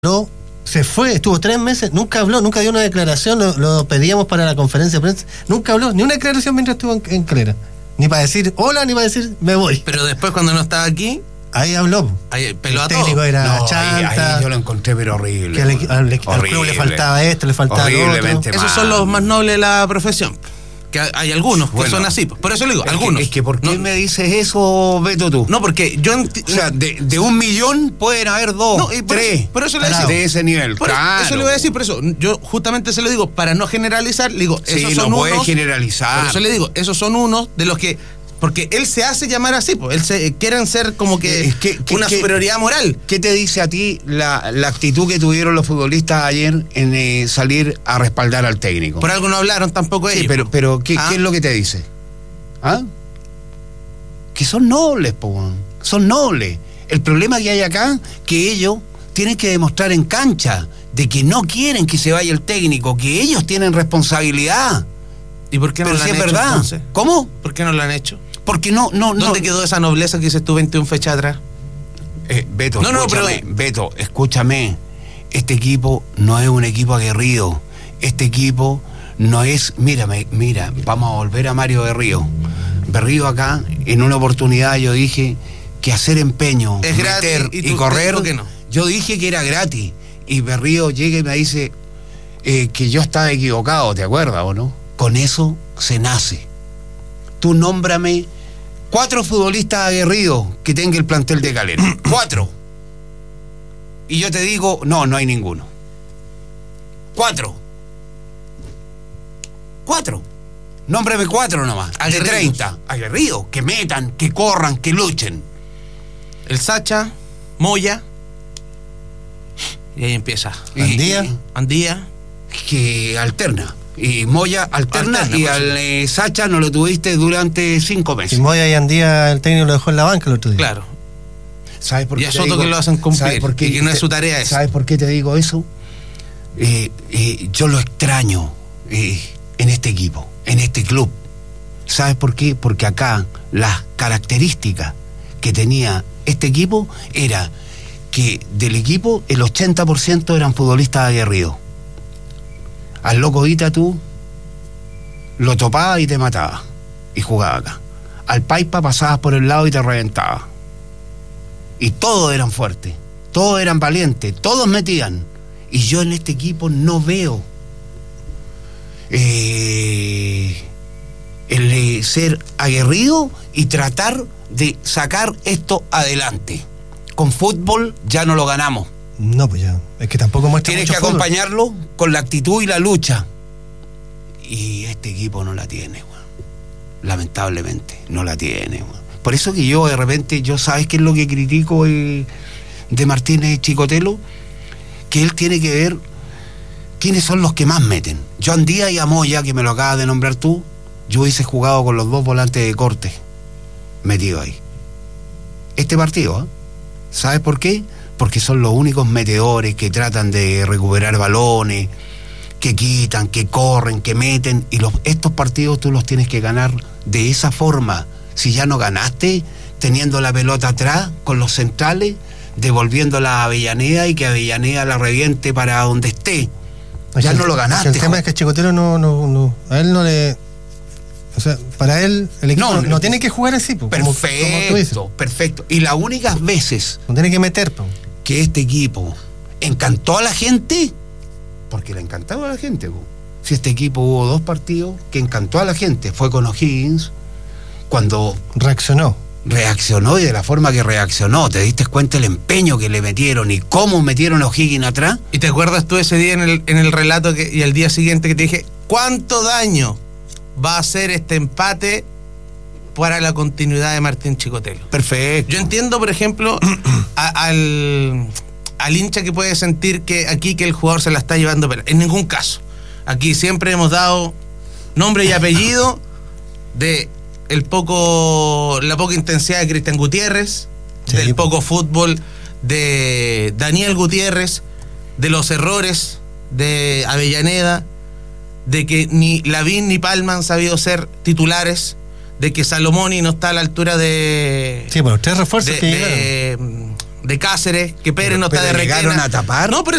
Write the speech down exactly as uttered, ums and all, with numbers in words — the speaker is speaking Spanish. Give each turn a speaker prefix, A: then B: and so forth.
A: No, se fue, estuvo tres meses, nunca habló, nunca dio una declaración, lo, lo pedíamos para la conferencia de prensa, nunca habló, ni una declaración mientras estuvo en, en Calera, ni para decir hola, ni para decir me voy.
B: Pero después cuando no estaba aquí,
A: ahí habló.
B: ahí peló a
A: el técnico
B: todo.
A: era
C: No,
A: chanta.
C: ahí, ahí yo lo encontré pero horrible.
A: Que al, al, al club le faltaba esto, le faltaba lo otro.
C: Horriblemente
B: Esos
C: mal.
B: son los más nobles de la profesión. Que hay algunos que
C: Bueno,
B: son así. Por eso le digo,
C: Es
B: algunos.
C: que, es que ¿por qué
B: no,
C: me dices eso, Beto, tú?
B: no, porque yo enti-
C: O sea, de, de un millón pueden haber dos,
B: No, y por
C: tres,
B: eso- por eso le
C: de
B: decía.
C: ese nivel.
B: por
C: claro.
B: eso le voy a decir, por eso, yo justamente se lo digo, para no generalizar, le digo,
C: Sí,
B: esos
C: no
B: son
C: puedes
B: unos.
C: generalizar.
B: Por eso le digo, esos son unos de los que. Porque él se hace llamar así, pues él se quieren ser como que,
C: Es que- que-
B: una
C: que-
B: superioridad moral.
C: ¿Qué te dice a ti la, la actitud que tuvieron los futbolistas ayer en eh, salir a respaldar al técnico?
B: Por algo no hablaron tampoco
C: Sí,
B: ellos.
C: pero, pero ¿qué,
B: ¿Ah?
C: ¿qué es lo que te dice? ¿Ah? Que son nobles, po. Son nobles. El problema que hay acá, que ellos tienen que demostrar en cancha de que no quieren que se vaya el técnico, que ellos tienen responsabilidad.
B: ¿Y por qué no
C: Pero
B: lo
C: si
B: han
C: es
B: hecho
C: verdad.
B: entonces?
C: ¿Cómo?
B: ¿Por qué no lo han hecho?
C: Porque no, no, no.
B: ¿Dónde quedó esa nobleza que dices tú veintiuna fechas atrás?
C: Eh, Beto,
B: No, no,
C: escúchame,
B: pero-
C: Beto, escúchame. Este equipo no es un equipo aguerrido. Este equipo no es. Mírame, mira, vamos a volver a Mario Berrío. Berrío acá, en una oportunidad yo dije que hacer empeño,
B: Es
C: meter
B: gratis, y
C: y,
B: tú te
C: correr.
B: dijo que no.
C: Yo dije que era gratis. Y Berrío llega y me dice eh, que yo estaba equivocado, ¿te acuerdas o no? Con eso se nace. Tú nómbrame cuatro futbolistas aguerridos que tenga el plantel de Calera. Cuatro. Y yo te digo, no, no hay ninguno. Cuatro. Cuatro. Nómbrame cuatro nomás.
B: Aguerridos.
C: De treinta. Aguerridos. Que metan, que corran, que luchen.
B: El Sacha, Moya. Y ahí empieza.
C: Y-
A: Andía.
C: y-
B: Andía.
C: que alterna. Y Moya alterna,
B: Alterna,
C: y
B: por
C: al
B: supuesto.
C: eh, Sacha no lo tuviste durante cinco meses.
A: Si Moya y Andía, el técnico lo dejó en la banca el otro día.
B: Claro.
C: ¿Sabes por
B: Y
C: qué
B: a
C: te
B: Soto
C: digo?
B: que lo hacen cumplir,
C: ¿Sabes por qué
B: y que no es
C: te-
B: su tarea esa.
C: ¿Sabes por qué te digo eso? Eh, eh, yo lo extraño eh, en este equipo, en este club. ¿Sabes por qué? Porque acá las características que tenía este equipo era que del equipo el ochenta por ciento eran futbolistas aguerridos. Al loco Ita tú lo topaba y te mataba y jugaba acá. Al Paipa pasabas por el lado y te reventaba. Y todos eran fuertes, todos eran valientes, todos metían. Y yo en este equipo no veo eh, el eh, ser aguerrido y tratar de sacar esto adelante. Con fútbol ya no lo ganamos.
A: No, pues ya. Es que tampoco muestra
C: Tienes
A: mucho
C: que
A: fútbol.
C: acompañarlo con la actitud y la lucha. Y este equipo no la tiene, weón. Lamentablemente, no la tiene, weón. Por eso que yo de repente, yo sabes qué es lo que critico eh, de Martínez Chicotelo, que él tiene que ver quiénes son los que más meten. Yo Andía y a Moya, que me lo acabas de nombrar tú, yo hubiese jugado con los dos volantes de corte metido ahí. Este partido, ¿eh? ¿Sabes por qué? Porque son los únicos metedores que tratan de recuperar balones, que quitan, que corren, que meten, y los, estos partidos tú los tienes que ganar de esa forma. Si ya no ganaste, teniendo la pelota atrás, con los centrales, devolviéndola a Avellaneda y que Avellaneda la reviente para donde esté.
A: Es
C: Ya
A: que
C: no
A: el-
C: lo ganaste.
A: El tema
C: jo-
A: es que Chicotero no, no, no, a él no le, o sea, para él el equipo
C: No,
A: no,
C: no,
A: no tiene que jugar así, po, como, como tú dices.
C: Perfecto, perfecto. Y las únicas veces
A: No tiene que meter, po.
C: que este equipo encantó a la gente, porque le encantaba a la gente, po. Si este equipo hubo dos partidos que encantó a la gente, fue con O'Higgins, cuando
A: Reaccionó.
C: reaccionó y de la forma que reaccionó, te diste cuenta el empeño que le metieron y cómo metieron a O'Higgins atrás.
B: ¿Y te acuerdas tú ese día en el, en el relato que, y al día siguiente que te dije, ¿cuánto daño va a hacer este empate para la continuidad de Martín Chicotelo?
C: Perfecto.
B: Yo entiendo, por ejemplo, a- al, al hincha que puede sentir que aquí que el jugador se la está llevando, pero en ningún caso. Aquí siempre hemos dado nombre y apellido de el poco, la poca intensidad de Cristian Gutiérrez,
A: Sí,
B: del
A: po.
B: poco fútbol de Daniel Gutiérrez, de los errores de Avellaneda, de que ni Lavín ni Palma han sabido ser titulares, de que Salomoni no está a la altura de...
A: Sí, por los tres refuerzos
B: de,
A: que
B: de,
A: llegaron.
B: de Cáceres, que Pérez
C: Pero-
B: no está
C: pero
B: de
C: llegaron
B: Requena.
C: a tapar.
B: No, pero